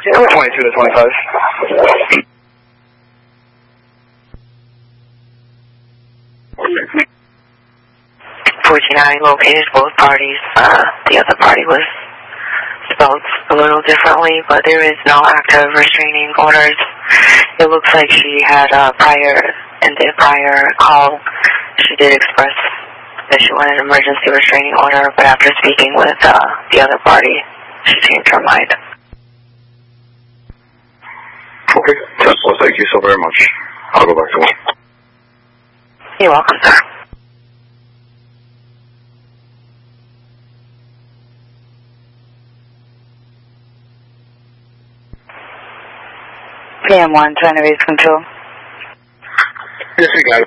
Yeah, 22 to 25. 49 located both parties. The other party was spelled a little differently, but there is no active restraining orders. It looks like she had in the prior call, she did express that she wanted an emergency restraining order, but after speaking with the other party, she changed her mind. Okay, well, thank you so very much. I'll go back to work. You're welcome, sir. PM1, trying to raise control. Yes, we got